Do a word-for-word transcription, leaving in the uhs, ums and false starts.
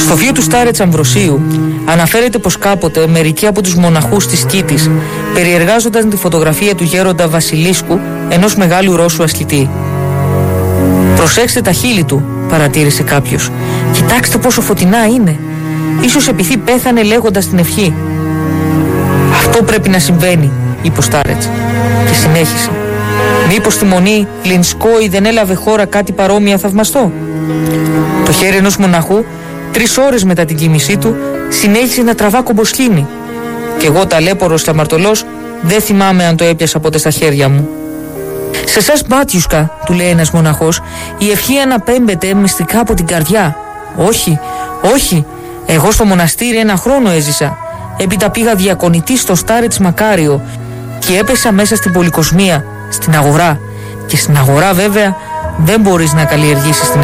Στο βίο του Στάρετς Αμβροσίου αναφέρεται πως κάποτε μερικοί από τους μοναχούς της Κήτης περιεργάζονταν τη φωτογραφία του γέροντα Βασιλίσκου, ενός μεγάλου Ρώσου ασκητή. «Προσέξτε τα χείλη του», παρατήρησε κάποιος. «Κοιτάξτε πόσο φωτεινά είναι. Ίσως επειδή πέθανε λέγοντας την ευχή». «Αυτό πρέπει να συμβαίνει», είπε ο Στάρετς και συνέχισε. «Μήπως στη μονή Γλινσκόη δεν έλαβε χώρα κάτι παρόμοια θαυμαστό?» Το χέρι ενός μοναχού, τρεις ώρες μετά την κοίμησή του, συνέχισε να τραβά κομποσχήνη. Κι εγώ ταλέπορος και αμαρτωλός δεν θυμάμαι αν το έπιασα ποτέ στα χέρια μου. «Σε εσάς, μπάτιουσκα», του λέει ένας μοναχός, «η ευχή αναπέμπεται μυστικά από την καρδιά». «Όχι, όχι, εγώ στο μοναστήρι ένα χρόνο έζησα. Έπειτα πήγα διακονητής στο Στάρετς Μακάριο και έπεσα μέσα στην πολυκοσμία, στην αγορά. Και στην αγορά βέβαια δεν μπορείς να καλλιεργήσεις την